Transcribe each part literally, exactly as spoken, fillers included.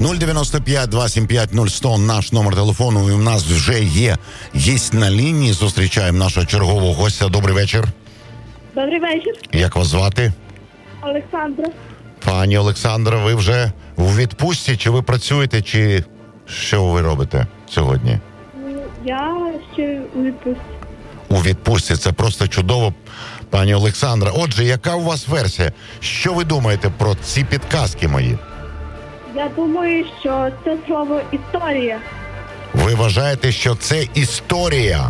нуль дев'яносто п'ять два сім п'ять нуль сто наш номер телефону, і у нас вже є гість на лінії. Зустрічаємо нашого чергового гостя. Добрий вечір. Добрий вечір. Як вас звати? Олександра. Пані Олександра, ви вже у відпустці, чи ви працюєте, чи що ви робите сьогодні? Я ще у відпустці. У відпустці, це просто чудово, пані Олександра. Отже, яка у вас версія? Що ви думаєте про ці підказки мої? Я думаю, що це слово історія. Ви вважаєте, що це історія?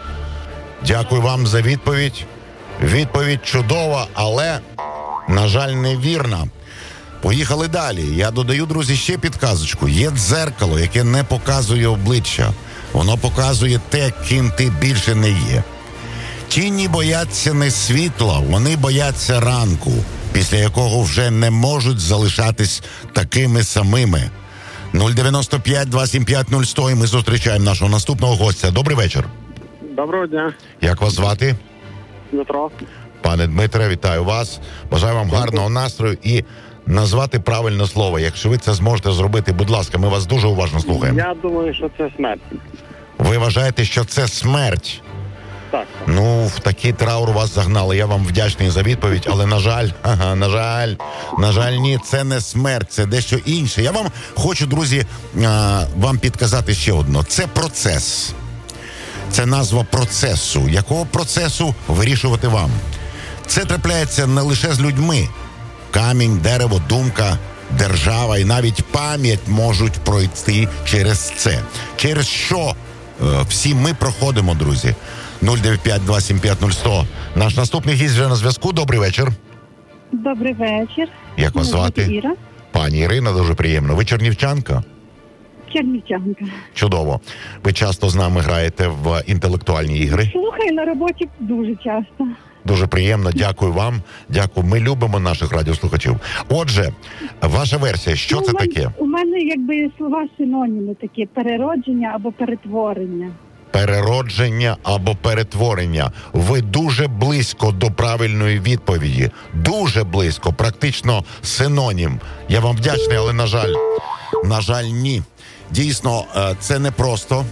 Дякую вам за відповідь. Відповідь чудова, але, на жаль, невірна. Поїхали далі. Я додаю, друзі, ще підказочку. Є дзеркало, яке не показує обличчя. Воно показує те, ким ти більше не є. Тіні бояться не світла, вони бояться ранку, після якого вже не можуть залишатись такими самими. нуль дев'яносто п'ять два сім п'ять нуль сто, і ми зустрічаємо нашого наступного гостя. Добрий вечір. Доброго дня. Як вас звати? Дмитро. Пане Дмитре, вітаю вас. Бажаю вам гарного настрою і назвати правильне слово. Якщо ви це зможете зробити, будь ласка, ми вас дуже уважно слухаємо. Я думаю, що це смерть. Ви вважаєте, що це смерть? Так. Ну, в такий траур вас загнали. Я вам вдячний за відповідь, але, на жаль, ага, на жаль, на жаль, ні, це не смерть, це дещо інше. Я вам хочу, друзі, а, вам підказати ще одно. Це процес. Це назва процесу. Якого процесу вирішувати вам? Це трапляється не лише з людьми. Камінь, дерево, думка, держава і навіть пам'ять можуть пройти через це. Через що е, всі ми проходимо, друзі. нуль дев'ять п'ять два сім п'ять нуль сто. Наш наступний гість вже на зв'язку. Добрий вечір. Добрий вечір. Як вас звати? Іра. Пані Ірина, дуже приємно. Ви чернівчанка? Чернівчанка. Чудово. Ви часто з нами граєте в інтелектуальні ігри? Слухаю на роботі дуже часто. Дуже приємно, дякую вам. Дякую. Ми любимо наших радіослухачів. Отже, ваша версія, що ну, це у мене, таке? У мене якби слова синоніми такі: переродження або перетворення. Переродження або перетворення. Ви дуже близько до правильної відповіді. Дуже близько, практично синонім. Я вам вдячний, але, на жаль, на жаль, ні. Дійсно, це непросто.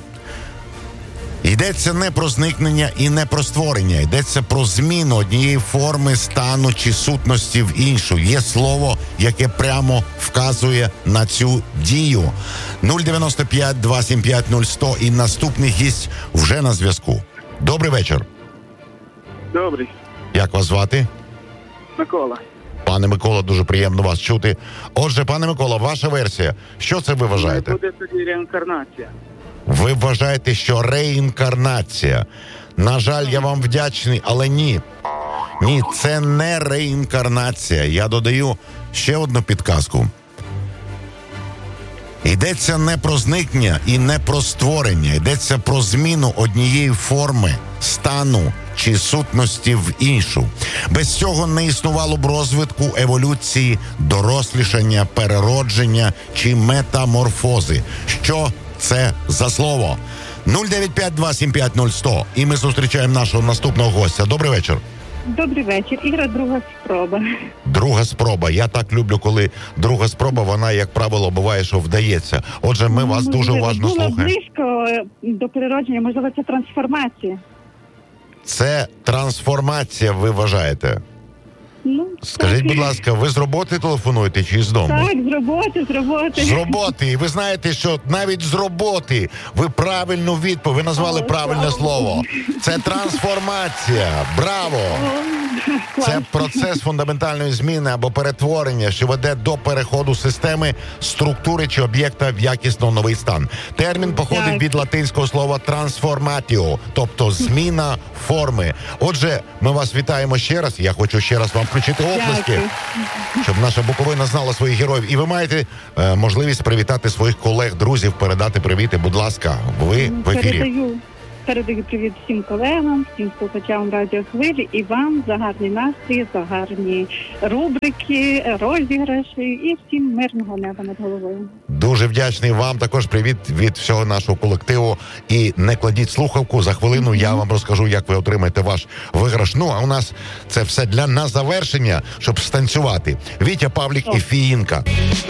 Йдеться не про зникнення і не про створення. Йдеться про зміну однієї форми, стану чи сутності в іншу. Є слово, яке прямо вказує на цю дію. нуль дев'яносто п'ять два сім п'ять нуль сто, і наступний гість вже на зв'язку. Добрий вечір. Добрий. Як вас звати? Микола. Пане Микола, дуже приємно вас чути. Отже, пане Микола, ваша версія. Що це ви вважаєте? Буде тоді реінкарнація. Ви вважаєте, що реінкарнація. На жаль, я вам вдячний, але ні. Ні, це не реінкарнація. Я додаю ще одну підказку. Йдеться не про зникнення і не про створення. Йдеться про зміну однієї форми, стану чи сутності в іншу. Без цього не існувало б розвитку, еволюції, дорослішання, переродження чи метаморфози. Що це за слово? нуль дев'ять п'ять два сім п'ять нуль сто. І ми зустрічаємо нашого наступного гостя. Добрий вечір. Добрий вечір. Іра, друга спроба. Друга спроба. Я так люблю, коли друга спроба, вона, як правило, буває, що вдається. Отже, ми вас Ну, дуже уважно було слухаємо. близько до переродження, можливо, це трансформація. Це трансформація, ви вважаєте? Ну, Скажіть, так. будь ласка, ви з роботи телефонуєте чи з дому? Так, з роботи, з роботи. З роботи. І ви знаєте, що навіть з роботи ви правильну відповідь, ви назвали О, правильне слава слово. Богу. Це трансформація. Браво! Клас. Це процес фундаментальної зміни або перетворення, що веде до переходу системи, структури чи об'єкта в якісно новий стан. Термін походить Так. від латинського слова трансформатіо, тобто зміна форми. Отже, ми вас вітаємо ще раз. Я хочу ще раз вам включити оплески, Дякую. щоб наша Буковина знала своїх героїв. І ви маєте е, можливість привітати своїх колег, друзів, передати привіти. Будь ласка, ви в ефірі. Передаю, передаю привіт всім колегам, всім слухачам радіохвилі і вам за гарний настрій, за гарні рубрики, розіграші і всім мирного неба над головою. Дуже вдячний вам. Також привіт від всього нашого колективу. І не кладіть слухавку. За хвилину я вам розкажу, як ви отримаєте ваш виграш. Ну, а у нас це все для на завершення, щоб станцювати. Вітя Павлік і Фіїнка.